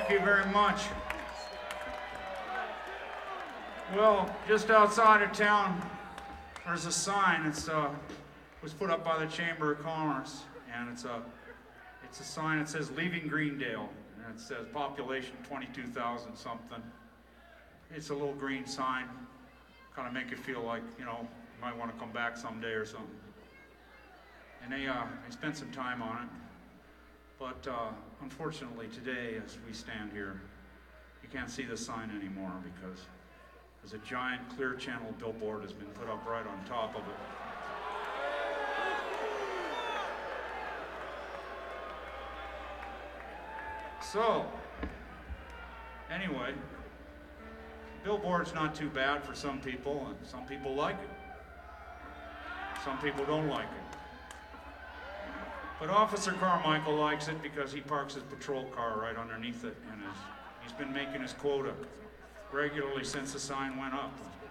Thank you very much. Well, just outside of town, there's a sign. Was put up by the Chamber of Commerce, and it's a sign that says "Leaving Greendale," and it says population 22,000 something. It's a little green sign, kind of make you feel like you might want to come back someday or something. And they spent some time on it, but unfortunately today, as we stand here, you can't see the sign anymore because there's a giant Clear Channel billboard has been put up right on top of it. So, anyway, billboard's not too bad for some people, and some people like it. Some people don't like it. But Officer Carmichael likes it because he parks his patrol car right underneath it, and he's been making his quota regularly since the sign went up.